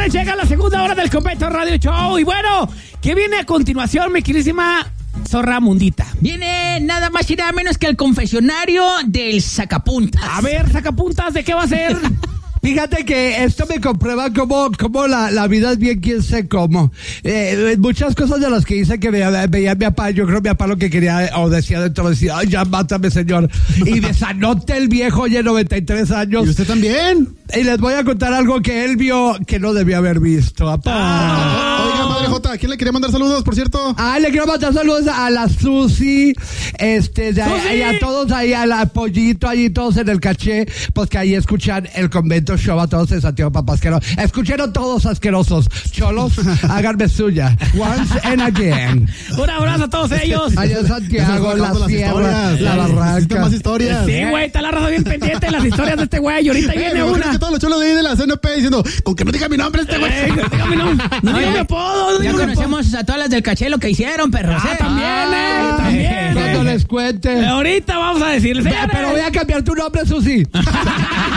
señores, llega la segunda hora del Convento Radio Show. Y bueno, ¿qué viene a continuación, mi queridísima zorra mundita? Viene nada más y nada menos que el confesionario del sacapuntas. A ver, sacapuntas, ¿de qué va a ser? Fíjate que esto me comprueba cómo la vida es bien quien sé cómo. Muchas cosas de las que hice que veía mi papá, yo creo que mi papá lo que quería o decía dentro, decía, ay, ya mátame, señor. Y desanote el viejo, oye, 93 años. ¿Y usted también? Y les voy a contar algo que él vio que no debía haber visto, papá. Oiga, Padre J, ¿a quién le quería mandar saludos, por cierto? Le quiero mandar saludos a la Susi, y a todos ahí, a la Pollito, ahí todos en el caché, pues que ahí escuchan el Convento Show, a todos en Santiago Papasquero. Escucharon todos asquerosos. Cholos, háganme suya. Once and again. Un abrazo a todos ellos. Allá en Santiago, la sierra, la Necesitan barranca. más historias. Sí, güey, está la raza bien pendiente de las historias de este güey. Y ahorita viene Me imagino una. que todos los cholos de ahí de la CNP diciendo, con que no diga mi nombre este güey. Dígame, no diga mi apodo. Ya conocemos a todas las del caché lo que hicieron, perros. También. Cuando les cuente. Ahorita vamos a decirles. Pero voy a cambiar tu nombre, Susi.